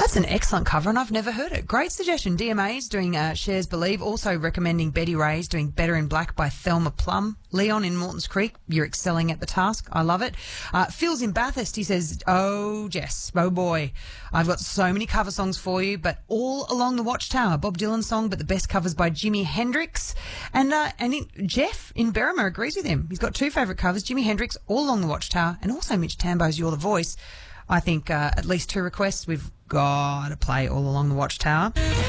That's an excellent cover, and I've never heard it. Great suggestion. DMA's doing Shares Believe, also recommending Betty Ray's doing Better in Black by Thelma Plum. Leon in Morton's Creek, you're excelling at the task. I love it. Phil's in Bathurst, he says, oh, Jess, oh boy, I've got so many cover songs for you, but All Along the Watchtower, Bob Dylan song, but the best covers by Jimi Hendrix. And Jeff in Berrima agrees with him. He's got two favourite covers, Jimi Hendrix, All Along the Watchtower, and also Mitch Tambo's You're the Voice. I think at least two requests. We've got to play All Along the Watchtower.